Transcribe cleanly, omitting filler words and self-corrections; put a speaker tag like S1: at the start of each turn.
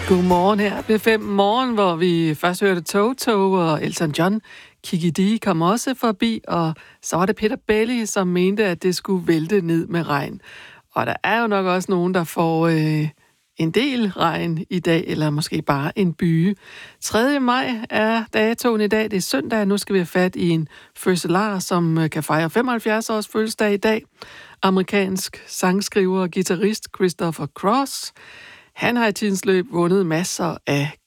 S1: Godmorgen her ved 5 morgen, hvor vi først hørte Toto og Elton John. Kiki D kom også forbi, og så var det Peter Belli, som mente, at det skulle vælte ned med regn. Og der er jo nok også nogen, der får en del regn i dag, eller måske bare en byge. 3. maj er datoen i dag. Det er søndag, nu skal vi have fat i en fødselar, som kan fejre 75 års fødselsdag i dag. Amerikansk sangskriver og guitarist Christopher Cross. Han har i tidens løb vundet masser af